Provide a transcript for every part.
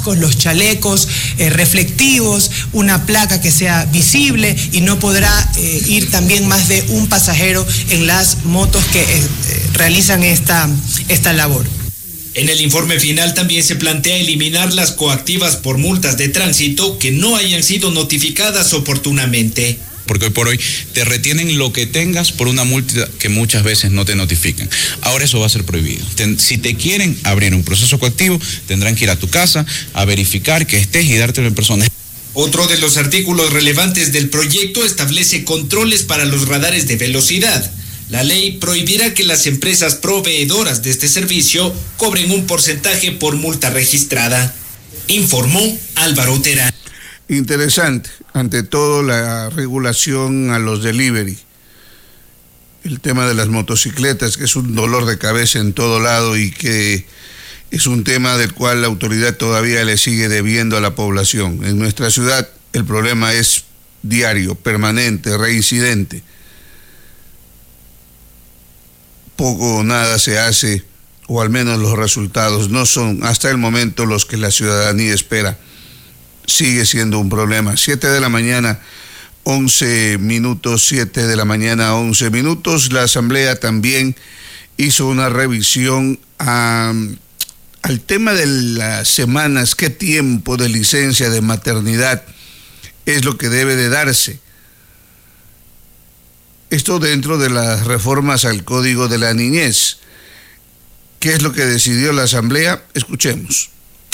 cascos, los chalecos reflectivos, una placa que sea visible, y no podrá ir también más de un pasajero en las motos que realizan esta labor. En el informe final también se plantea eliminar las coactivas por multas de tránsito que no hayan sido notificadas oportunamente. Porque hoy por hoy te retienen lo que tengas por una multa que muchas veces no te notifican. Ahora eso va a ser prohibido. Si te quieren abrir un proceso coactivo, tendrán que ir a tu casa a verificar que estés y dártelo en persona. Otro de los artículos relevantes del proyecto establece controles para los radares de velocidad. La ley prohibirá que las empresas proveedoras de este servicio cobren un porcentaje por multa registrada. Informó Álvaro Terán. Interesante, ante todo la regulación a los delivery. El tema de las motocicletas, que es un dolor de cabeza en todo lado y que es un tema del cual la autoridad todavía le sigue debiendo a la población. En nuestra ciudad el problema es diario, permanente, reincidente. Poco o nada se hace, o al menos los resultados no son hasta el momento los que la ciudadanía espera. Sigue siendo un problema. 7 de la mañana, 11 minutos, 7 de la mañana, 11 minutos. La Asamblea también hizo una revisión al tema de las semanas, qué tiempo de licencia de maternidad es lo que debe de darse. Esto dentro de las reformas al Código de la Niñez. ¿Qué es lo que decidió la Asamblea? Escuchemos.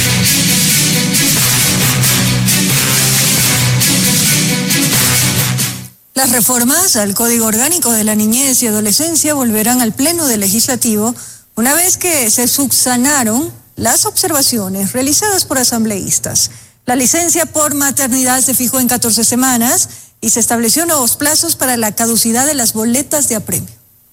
Las reformas al Código Orgánico de la Niñez y Adolescencia volverán al Pleno del Legislativo una vez que se subsanaron las observaciones realizadas por asambleístas. La licencia por maternidad se fijó en 14 semanas y se estableció nuevos plazos para la caducidad de las boletas de apremio.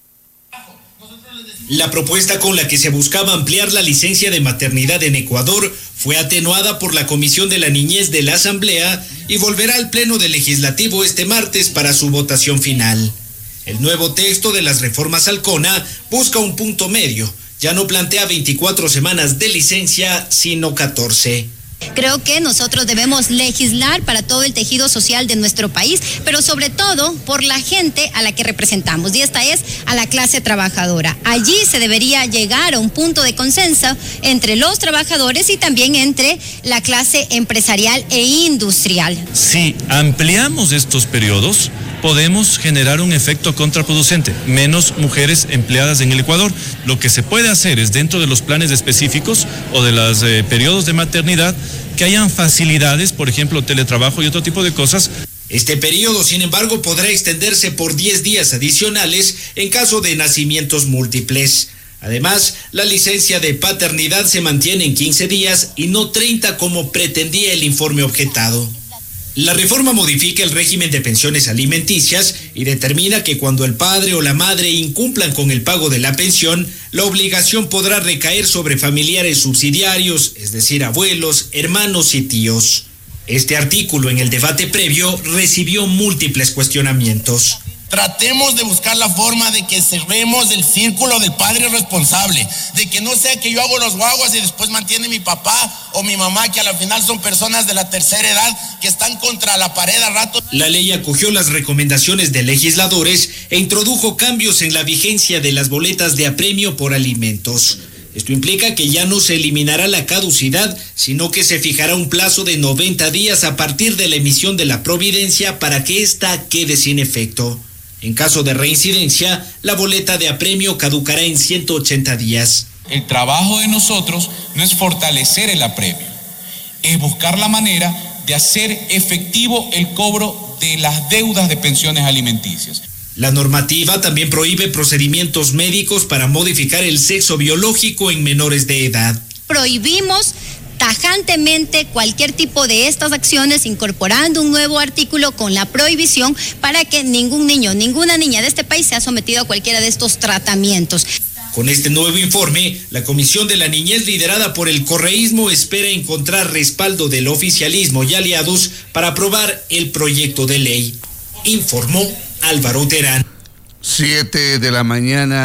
La propuesta con la que se buscaba ampliar la licencia de maternidad en Ecuador fue atenuada por la Comisión de la Niñez de la Asamblea y volverá al Pleno del Legislativo este martes para su votación final. El nuevo texto de las reformas al CONA busca un punto medio. Ya no plantea 24 semanas de licencia, sino 14. Creo que nosotros debemos legislar para todo el tejido social de nuestro país, pero sobre todo por la gente a la que representamos, y esta es a la clase trabajadora. Allí se debería llegar a un punto de consenso entre los trabajadores y también entre la clase empresarial e industrial. Si ampliamos estos periodos, podemos generar un efecto contraproducente, menos mujeres empleadas en el Ecuador. Lo que se puede hacer es, dentro de los planes específicos o de los periodos de maternidad, que hayan facilidades, por ejemplo, teletrabajo y otro tipo de cosas. Este periodo, sin embargo, podrá extenderse por 10 días adicionales en caso de nacimientos múltiples. Además, la licencia de paternidad se mantiene en 15 días y no 30 como pretendía el informe objetado. La reforma modifica el régimen de pensiones alimenticias y determina que cuando el padre o la madre incumplan con el pago de la pensión, la obligación podrá recaer sobre familiares subsidiarios, es decir, abuelos, hermanos y tíos. Este artículo en el debate previo recibió múltiples cuestionamientos. Tratemos de buscar la forma de que cerremos el círculo del padre responsable, de que no sea que yo hago los guaguas y después mantiene mi papá o mi mamá, que a la final son personas de la tercera edad que están contra la pared a rato. La ley acogió las recomendaciones de legisladores e introdujo cambios en la vigencia de las boletas de apremio por alimentos. Esto implica que ya no se eliminará la caducidad, sino que se fijará un plazo de 90 días a partir de la emisión de la providencia para que ésta quede sin efecto. En caso de reincidencia, la boleta de apremio caducará en 180 días. El trabajo de nosotros no es fortalecer el apremio, es buscar la manera de hacer efectivo el cobro de las deudas de pensiones alimenticias. La normativa también prohíbe procedimientos médicos para modificar el sexo biológico en menores de edad. Prohibimos tajantemente cualquier tipo de estas acciones, incorporando un nuevo artículo con la prohibición para que ningún niño, ninguna niña de este país sea sometido a cualquiera de estos tratamientos. Con este nuevo informe, la Comisión de la Niñez, liderada por el correísmo, espera encontrar respaldo del oficialismo y aliados para aprobar el proyecto de ley. Informó Álvaro Terán. 7 de la mañana,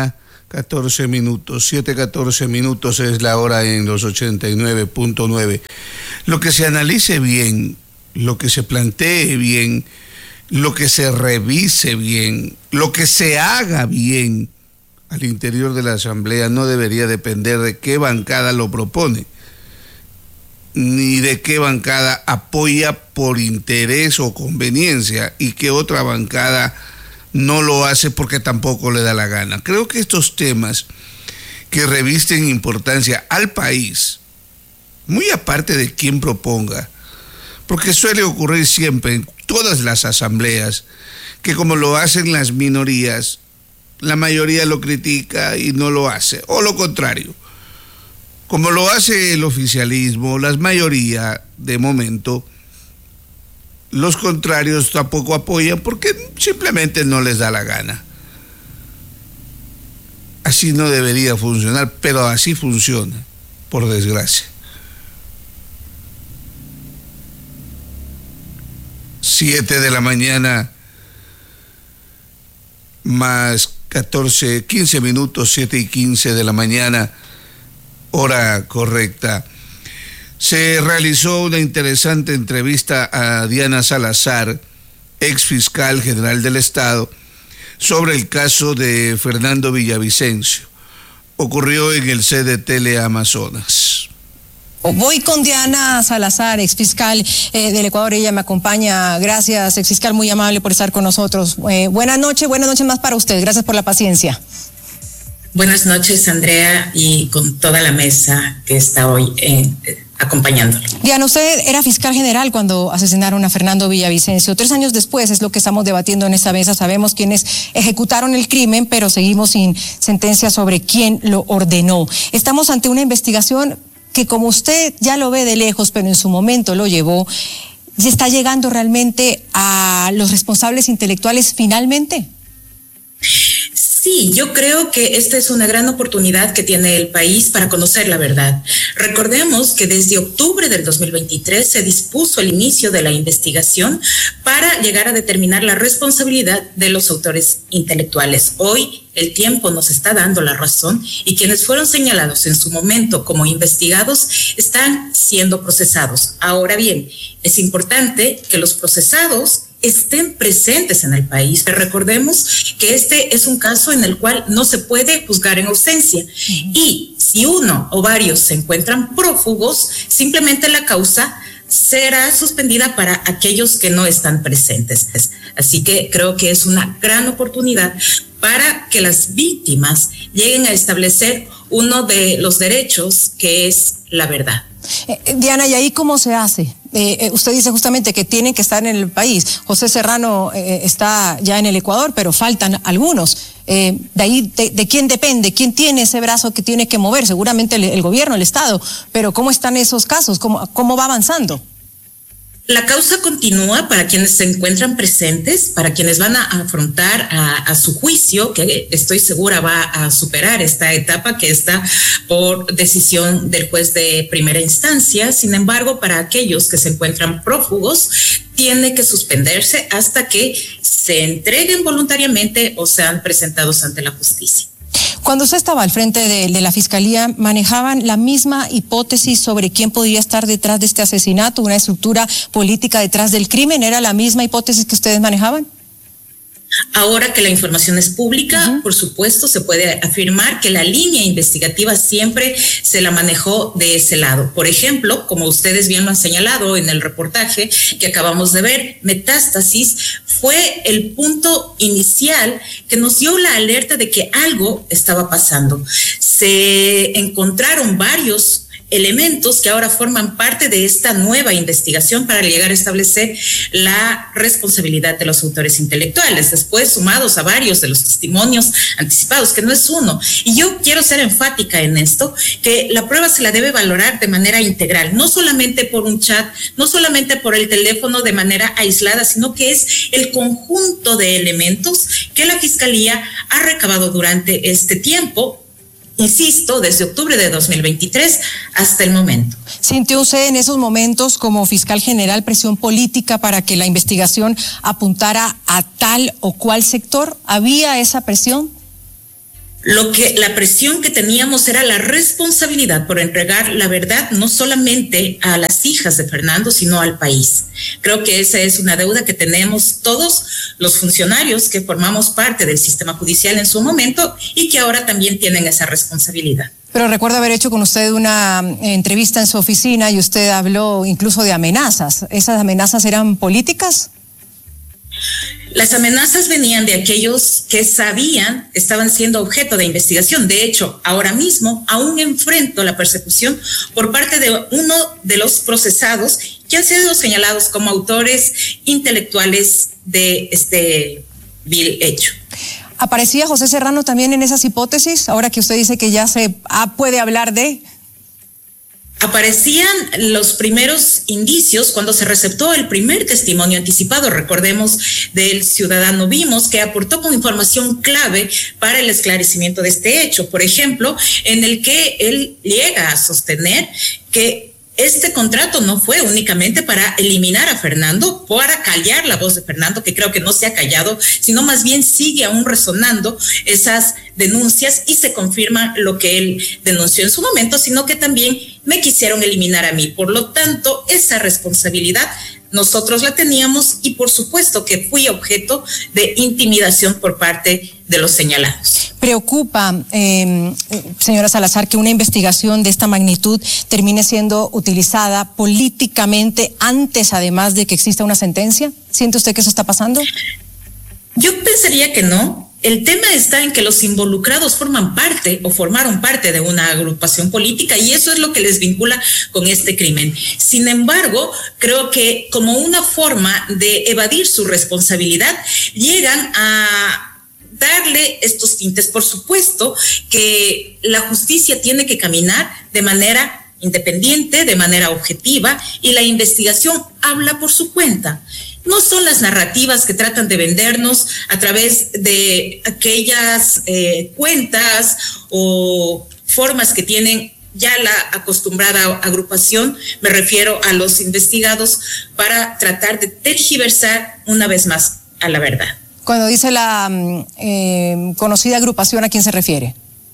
14 minutos, 7:14 minutos es la hora en los 89.9. Lo que se analice bien, lo que se plantee bien, lo que se revise bien, lo que se haga bien al interior de la Asamblea no debería depender de qué bancada lo propone, ni de qué bancada apoya por interés o conveniencia y que otra bancada no lo hace porque tampoco le da la gana. Creo que estos temas que revisten importancia al país, muy aparte de quién proponga, porque suele ocurrir siempre en todas las asambleas, que como lo hacen las minorías, la mayoría lo critica y no lo hace, o lo contrario. Como lo hace el oficialismo, la mayoría, de momento, los contrarios tampoco apoyan porque simplemente no les da la gana. Así no debería funcionar, pero así funciona, por desgracia. 7 de la mañana, más 15 minutos, 7:15 de la mañana, hora correcta. Se realizó una interesante entrevista a Diana Salazar, ex fiscal general del Estado, sobre el caso de Fernando Villavicencio. Ocurrió en el CDT Amazonas. Voy con Diana Salazar, exfiscal del Ecuador. Ella me acompaña. Gracias, exfiscal, muy amable por estar con nosotros. Buenas noches más para usted. Gracias por la paciencia. Buenas noches, Andrea, y con toda la mesa que está hoy acompañándolo. Diana, usted era fiscal general cuando asesinaron a Fernando Villavicencio. 3 años después es lo que estamos debatiendo en esta mesa. Sabemos quiénes ejecutaron el crimen, pero seguimos sin sentencia sobre quién lo ordenó. Estamos ante una investigación que, como usted ya lo ve de lejos, pero en su momento lo llevó, ¿ya está llegando realmente a los responsables intelectuales finalmente? Sí, yo creo que esta es una gran oportunidad que tiene el país para conocer la verdad. Recordemos que desde octubre del 2023 se dispuso el inicio de la investigación para llegar a determinar la responsabilidad de los autores intelectuales. Hoy el tiempo nos está dando la razón y quienes fueron señalados en su momento como investigados están siendo procesados. Ahora bien, es importante que los procesados estén presentes en el país. Recordemos que este es un caso en el cual no se puede juzgar en ausencia. Y si uno o varios se encuentran prófugos, simplemente la causa será suspendida para aquellos que no están presentes. Así que creo que es una gran oportunidad para que las víctimas lleguen a establecer uno de los derechos, que es la verdad. Diana, ¿y ahí cómo se hace? Usted dice justamente que tienen que estar en el país. José Serrano está ya en el Ecuador, pero faltan algunos. De ahí, ¿de quién depende? ¿Quién tiene ese brazo que tiene que mover? Seguramente el gobierno, el Estado. Pero ¿cómo están esos casos? ¿Cómo va avanzando? La causa continúa para quienes se encuentran presentes, para quienes van a afrontar a su juicio, que estoy segura va a superar esta etapa que está por decisión del juez de primera instancia. Sin embargo, para aquellos que se encuentran prófugos, tiene que suspenderse hasta que se entreguen voluntariamente o sean presentados ante la justicia. Cuando usted estaba al frente de la Fiscalía, ¿manejaban la misma hipótesis sobre quién podría estar detrás de este asesinato, una estructura política detrás del crimen? ¿Era la misma hipótesis que ustedes manejaban? Ahora que la información es pública, por supuesto, se puede afirmar que la línea investigativa siempre se la manejó de ese lado. Por ejemplo, como ustedes bien lo han señalado en el reportaje que acabamos de ver, Metástasis fue el punto inicial que nos dio la alerta de que algo estaba pasando. Se encontraron varios elementos que ahora forman parte de esta nueva investigación para llegar a establecer la responsabilidad de los autores intelectuales, después sumados a varios de los testimonios anticipados, que no es uno. Y yo quiero ser enfática en esto, que la prueba se la debe valorar de manera integral, no solamente por un chat, no solamente por el teléfono de manera aislada, sino que es el conjunto de elementos que la Fiscalía ha recabado durante este tiempo, insisto, desde octubre de 2023 hasta el momento. ¿Sintió usted en esos momentos como fiscal general presión política para que la investigación apuntara a tal o cual sector? ¿Había esa presión? La presión que teníamos era la responsabilidad por entregar la verdad no solamente a las hijas de Fernando, sino al país. Creo que esa es una deuda que tenemos todos los funcionarios que formamos parte del sistema judicial en su momento y que ahora también tienen esa responsabilidad. Pero recuerdo haber hecho con usted una entrevista en su oficina y usted habló incluso de amenazas. ¿Esas amenazas eran políticas? Las amenazas venían de aquellos que sabían estaban siendo objeto de investigación. De hecho, ahora mismo aún enfrento la persecución por parte de uno de los procesados que han sido señalados como autores intelectuales de este vil hecho. ¿Aparecía José Serrano también en esas hipótesis? Ahora que usted dice que ya se puede hablar de... Aparecían los primeros indicios cuando se receptó el primer testimonio anticipado, recordemos, del ciudadano Vimos, que aportó con información clave para el esclarecimiento de este hecho. Por ejemplo, en el que él llega a sostener que este contrato no fue únicamente para eliminar a Fernando, para callar la voz de Fernando, que creo que no se ha callado, sino más bien sigue aún resonando esas denuncias y se confirma lo que él denunció en su momento, sino que también me quisieron eliminar a mí. Por lo tanto, esa responsabilidad nosotros la teníamos y por supuesto que fui objeto de intimidación por parte de los señalados. ¿Preocupa, señora Salazar, que una investigación de esta magnitud termine siendo utilizada políticamente antes, además de que exista una sentencia? ¿Siente usted que eso está pasando? Yo pensaría que no. El tema está en que los involucrados forman parte o formaron parte de una agrupación política y eso es lo que les vincula con este crimen. Sin embargo, creo que como una forma de evadir su responsabilidad, llegan a darle estos tintes. Por supuesto que la justicia tiene que caminar de manera independiente, de manera objetiva, y la investigación habla por su cuenta. No son las narrativas que tratan de vendernos a través de aquellas cuentas o formas que tienen ya la acostumbrada agrupación, me refiero a los investigados, para tratar de tergiversar una vez más a la verdad. Cuando dice la conocida agrupación, ¿a quién se refiere?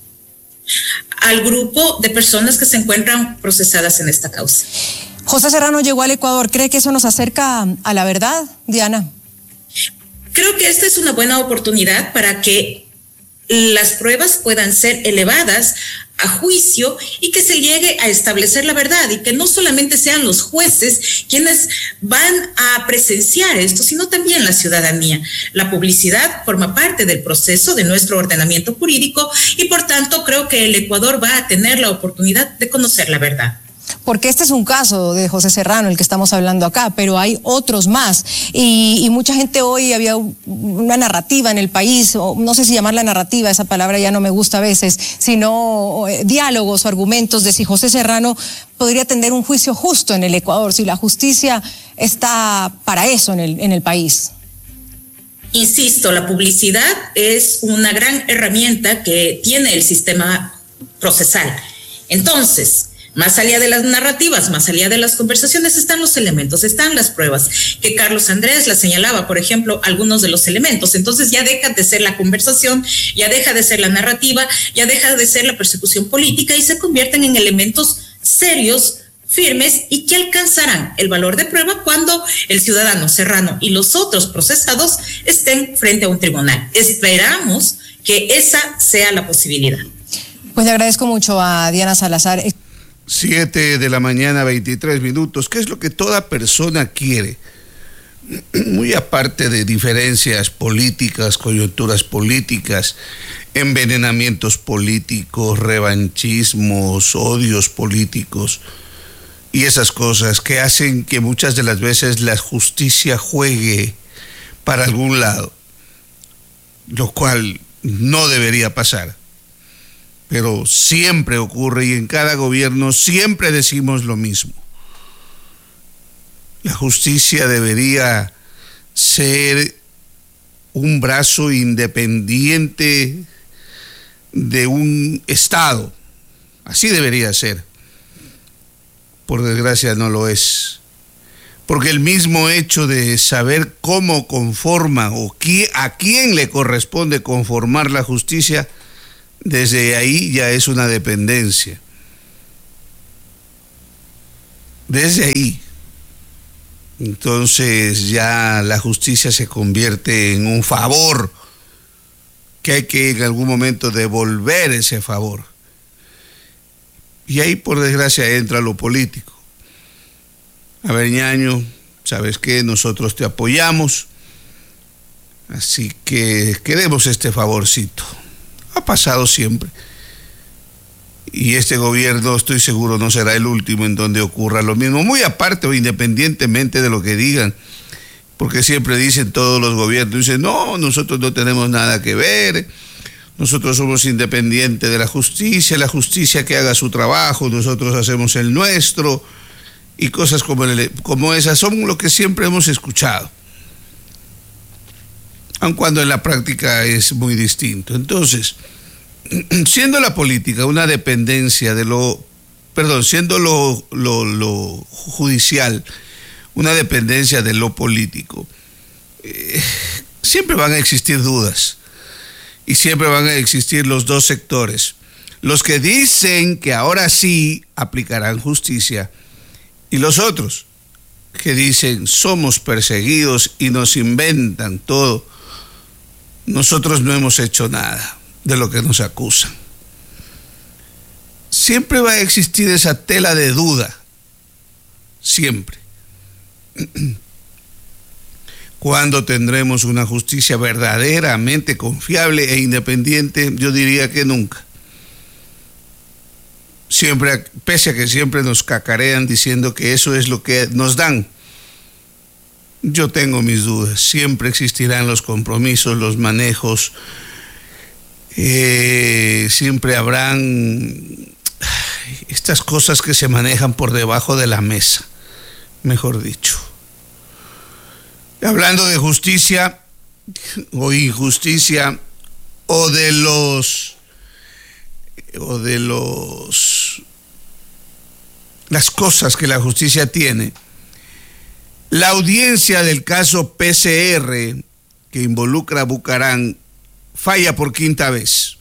Al grupo de personas que se encuentran procesadas en esta causa. José Serrano llegó al Ecuador. ¿Cree que eso nos acerca a la verdad, Diana? Creo que esta es una buena oportunidad para que las pruebas puedan ser elevadas a juicio y que se llegue a establecer la verdad y que no solamente sean los jueces quienes van a presenciar esto, sino también la ciudadanía. La publicidad forma parte del proceso de nuestro ordenamiento jurídico y por tanto creo que el Ecuador va a tener la oportunidad de conocer la verdad. Porque este es un caso de José Serrano, el que estamos hablando acá, pero hay otros más. Y mucha gente hoy, había una narrativa en el país, o no sé si llamarla narrativa, esa palabra ya no me gusta a veces, sino diálogos o argumentos de si José Serrano podría tener un juicio justo en el Ecuador, si la justicia está para eso en el país. Insisto, la publicidad es una gran herramienta que tiene el sistema procesal. Entonces, más allá de las narrativas, más allá de las conversaciones, están los elementos, están las pruebas, que Carlos Andrés la señalaba, por ejemplo, algunos de los elementos. Entonces ya deja de ser la conversación, ya deja de ser la narrativa, ya deja de ser la persecución política y se convierten en elementos serios, firmes y que alcanzarán el valor de prueba cuando el ciudadano Serrano y los otros procesados estén frente a un tribunal. Esperamos que esa sea la posibilidad. Pues le agradezco mucho a Diana Salazar. 7 de la mañana, 23 minutos. ¿Qué es lo que toda persona quiere? Muy aparte de diferencias políticas, coyunturas políticas, envenenamientos políticos, revanchismos, odios políticos y esas cosas que hacen que muchas de las veces la justicia juegue para algún lado, lo cual no debería pasar. Pero siempre ocurre y en cada gobierno siempre decimos lo mismo. La justicia debería ser un brazo independiente de un Estado. Así debería ser. Por desgracia no lo es. Porque el mismo hecho de saber cómo conforma o a quién le corresponde conformar la justicia desde ahí ya es una dependencia. Desde ahí. Entonces ya la justicia se convierte en un favor que hay que en algún momento devolver ese favor. Y ahí, por desgracia, entra lo político. A ver, ñaño, ¿sabes qué? Nosotros te apoyamos, así que queremos este favorcito. Ha pasado siempre. Y este gobierno, estoy seguro, no será el último en donde ocurra lo mismo, muy aparte o independientemente de lo que digan, porque siempre dicen todos los gobiernos, dicen, no, nosotros no tenemos nada que ver, nosotros somos independientes de la justicia que haga su trabajo, nosotros hacemos el nuestro, y cosas como esas son lo que siempre hemos escuchado, aun cuando en la práctica es muy distinto. Entonces, siendo la política una dependencia siendo lo judicial una dependencia de lo político, siempre van a existir dudas y siempre van a existir los dos sectores, los que dicen que ahora sí aplicarán justicia y los otros que dicen somos perseguidos y nos inventan todo, nosotros no hemos hecho nada de lo que nos acusan. Siempre va a existir esa tela de duda, siempre. ¿Cuándo tendremos una justicia verdaderamente confiable e independiente? Yo diría que nunca. Siempre, pese a que siempre nos cacarean diciendo que eso es lo que nos dan, yo tengo mis dudas. Siempre existirán los compromisos, los manejos, siempre habrán estas cosas que se manejan por debajo de la mesa, mejor dicho. Hablando de justicia o injusticia o de las cosas que la justicia tiene, la audiencia del caso PCR que involucra a Bucaram falla por quinta vez.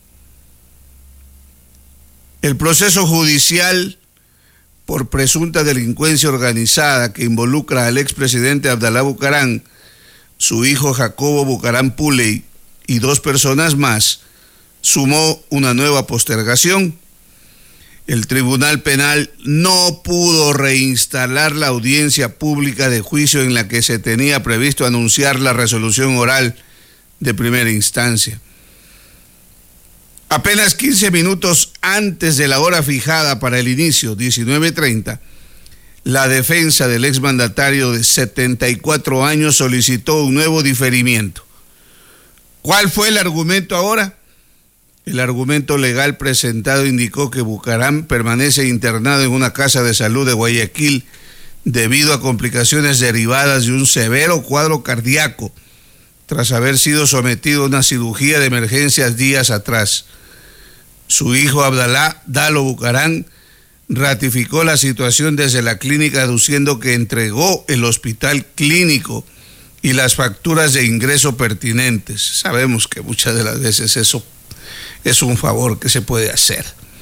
El proceso judicial por presunta delincuencia organizada que involucra al expresidente Abdalá Bucaram, su hijo Jacobo Bucaram Puley y 2 personas más, sumó una nueva postergación. El Tribunal Penal no pudo reinstalar la audiencia pública de juicio en la que se tenía previsto anunciar la resolución oral de primera instancia. Apenas 15 minutos antes de la hora fijada para el inicio, 19:30, la defensa del exmandatario de 74 años solicitó un nuevo diferimiento. ¿Cuál fue el argumento ahora? El argumento legal presentado indicó que Bucaram permanece internado en una casa de salud de Guayaquil debido a complicaciones derivadas de un severo cuadro cardíaco tras haber sido sometido a una cirugía de emergencias días atrás. Su hijo Abdalá Dalo Bucaram ratificó la situación desde la clínica aduciendo que entregó el hospital clínico y las facturas de ingreso pertinentes. Sabemos que muchas de las veces eso es un favor que se puede hacer.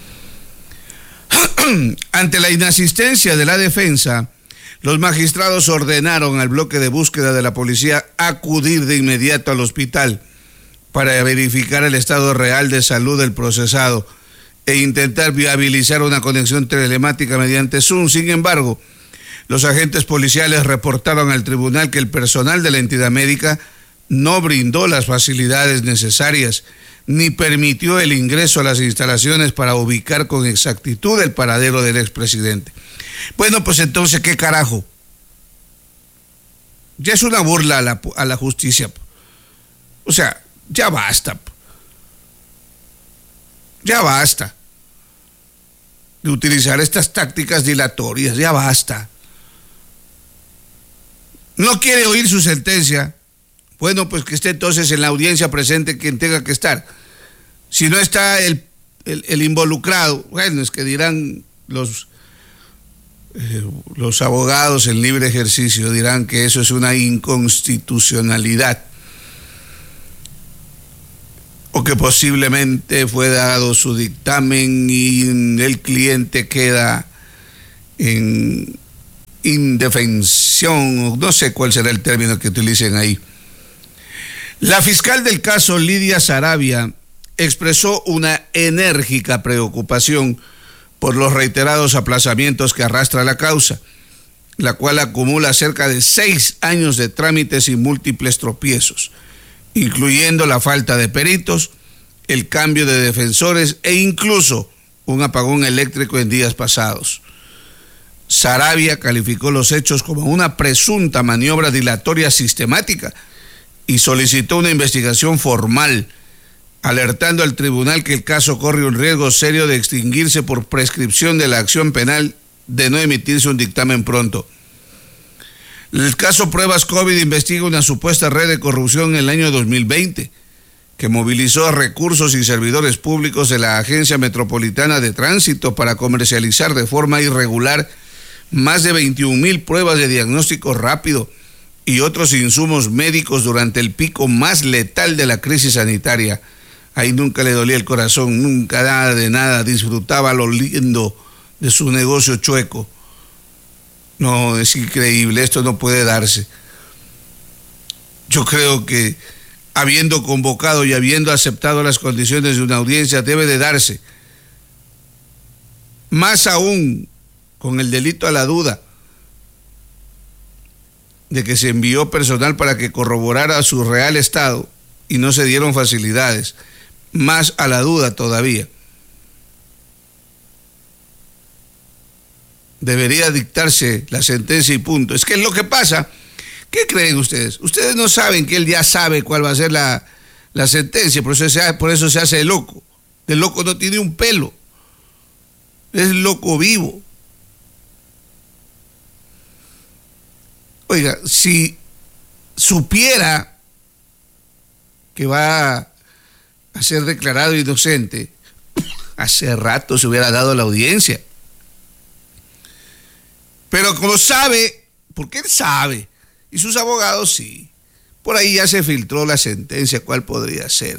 Ante la inasistencia de la defensa, los magistrados ordenaron al bloque de búsqueda de la policía acudir de inmediato al hospital para verificar el estado real de salud del procesado e intentar viabilizar una conexión telemática mediante Zoom. Sin embargo, los agentes policiales reportaron al tribunal que el personal de la entidad médica no brindó las facilidades necesarias ni permitió el ingreso a las instalaciones para ubicar con exactitud el paradero del expresidente. Bueno, pues entonces, ¿qué carajo? Ya es una burla a la justicia. O sea, ya basta. Ya basta de utilizar estas tácticas dilatorias, ya basta. ¿No quiere oír su sentencia? Bueno, pues que esté entonces en la audiencia presente quien tenga que estar. Si no está el involucrado, bueno, es que dirán los abogados en libre ejercicio, dirán que eso es una inconstitucionalidad. o que posiblemente fue dado su dictamen y el cliente queda en indefensión, no sé cuál será el término que utilicen ahí. La fiscal del caso, Lidia Saravia, expresó una enérgica preocupación por los reiterados aplazamientos que arrastra la causa, la cual acumula cerca de 6 años de trámites y múltiples tropiezos, incluyendo la falta de peritos, el cambio de defensores e incluso un apagón eléctrico en días pasados. Saravia calificó los hechos como una presunta maniobra dilatoria sistemática y solicitó una investigación formal, alertando al tribunal que el caso corre un riesgo serio de extinguirse por prescripción de la acción penal de no emitirse un dictamen pronto. El caso Pruebas COVID investiga una supuesta red de corrupción en el año 2020 que movilizó recursos y servidores públicos de la Agencia Metropolitana de Tránsito para comercializar de forma irregular más de 21,000 pruebas de diagnóstico rápido y otros insumos médicos durante el pico más letal de la crisis sanitaria. Ahí nunca le dolía el corazón, nunca nada de nada, disfrutaba lo lindo de su negocio chueco. No, es increíble, esto no puede darse. Yo creo que habiendo convocado y habiendo aceptado las condiciones de una audiencia, debe de darse. Más aún con el delito a la duda de que se envió personal para que corroborara su real estado y no se dieron facilidades. Más a la duda todavía. Debería dictarse la sentencia y punto. Es que es lo que pasa. ¿Qué creen ustedes? Ustedes no saben que él ya sabe cuál va a ser la sentencia, por eso se hace el loco. El loco no tiene un pelo. Es loco vivo. Oiga, si supiera que va a ser declarado inocente, hace rato se hubiera dado la audiencia. Pero como sabe, porque él sabe, y sus abogados sí, por ahí ya se filtró la sentencia, ¿cuál podría ser?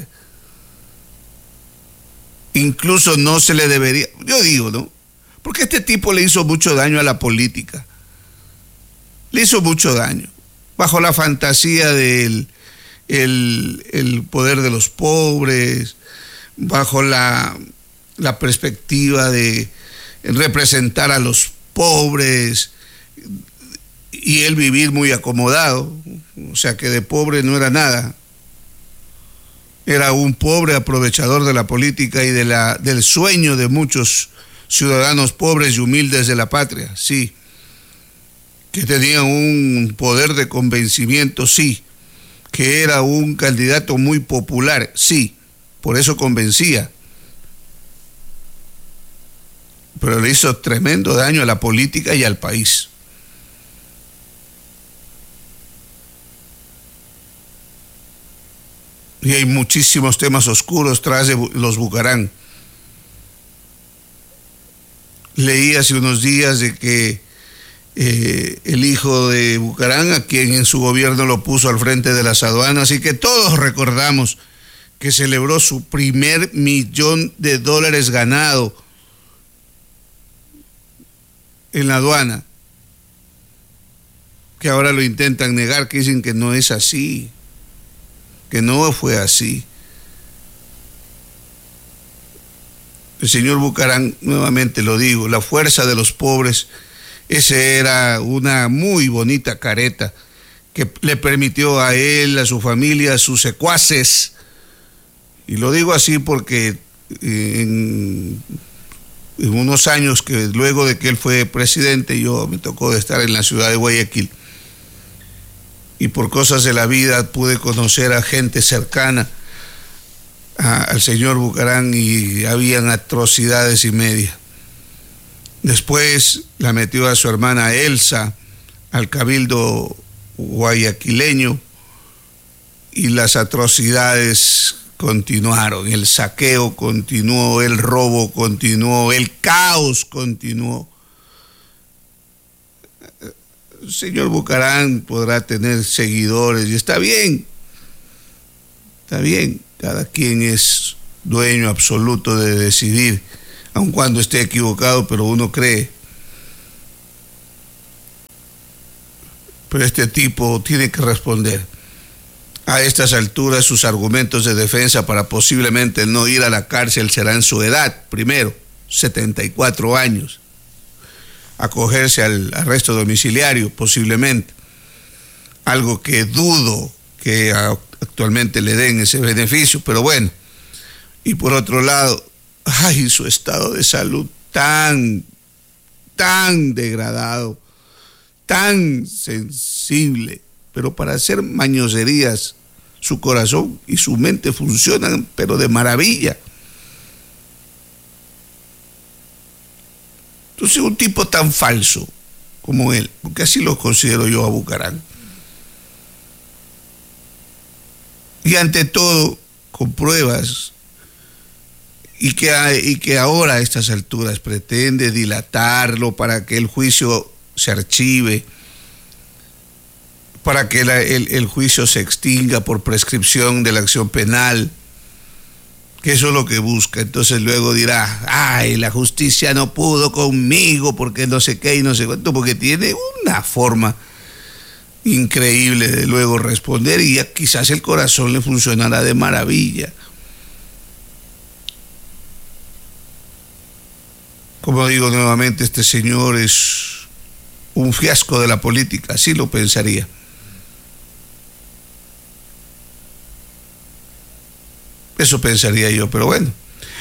Incluso no se le debería, yo digo, ¿no? Porque este tipo le hizo mucho daño a la política. Le hizo mucho daño, bajo la fantasía del el poder de los pobres, bajo la perspectiva de representar a los pobres y él vivir muy acomodado, o sea que de pobre no era nada. Era un pobre aprovechador de la política y del sueño de muchos ciudadanos pobres y humildes de la patria, sí. Que tenía un poder de convencimiento, sí. Que era un candidato muy popular, sí. Por eso convencía. Pero le hizo tremendo daño a la política y al país. Y hay muchísimos temas oscuros tras de los Bucaram. Leí hace unos días de que el hijo de Bucaram, a quien en su gobierno lo puso al frente de las aduanas, y que todos recordamos que celebró su primer $1,000,000 ganado en la aduana, que ahora lo intentan negar, que dicen que no es así, que no fue así. El señor Bucaram, nuevamente lo digo, la fuerza de los pobres, esa era una muy bonita careta que le permitió a él, a su familia, a sus secuaces, y lo digo así porque en unos años que luego de que él fue presidente, yo me tocó estar en la ciudad de Guayaquil, y por cosas de la vida pude conocer a gente cercana al señor Bucaram y habían atrocidades y media. Después la metió a su hermana Elsa al cabildo guayaquileño y las atrocidades continuaron, el saqueo continuó, el robo continuó, el caos continuó. El señor Bucaram podrá tener seguidores y está bien, Cada quien es dueño absoluto de decidir, aun cuando esté equivocado, pero uno cree. Pero este tipo tiene que responder. A estas alturas, sus argumentos de defensa para posiblemente no ir a la cárcel serán su edad, primero, 74 años. Acogerse al arresto domiciliario, posiblemente. Algo que dudo que actualmente le den ese beneficio, pero bueno. Y por otro lado, ay, su estado de salud tan degradado, tan sensible, pero para hacer mañoserías, su corazón y su mente funcionan, pero de maravilla. Entonces, un tipo tan falso como él, porque así lo considero yo a Bucaram, y ante todo con pruebas, y que ahora a estas alturas pretende dilatarlo para que el juicio se archive, para que el juicio se extinga por prescripción de la acción penal, que eso es lo que busca. Entonces luego dirá, ay, la justicia no pudo conmigo porque no sé qué y no sé cuánto, porque tiene una forma increíble de luego responder, y ya quizás el corazón le funcionará de maravilla. Como digo nuevamente, este señor es un fiasco de la política, así lo pensaría. Eso pensaría yo, pero bueno.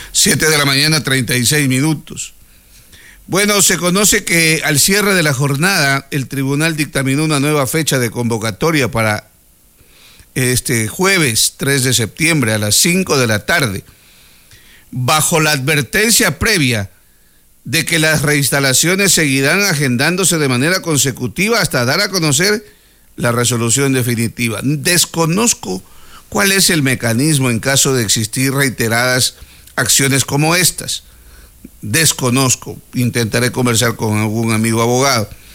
7:36 a.m. Bueno, se conoce que al cierre de la jornada, el tribunal dictaminó una nueva fecha de convocatoria para este jueves 3 de septiembre a las 5 de la tarde, bajo la advertencia previa de que las reinstalaciones seguirán agendándose de manera consecutiva hasta dar a conocer la resolución definitiva. Desconozco cuál es el mecanismo en caso de existir reiteradas acciones como estas. Desconozco. Intentaré conversar con algún amigo abogado.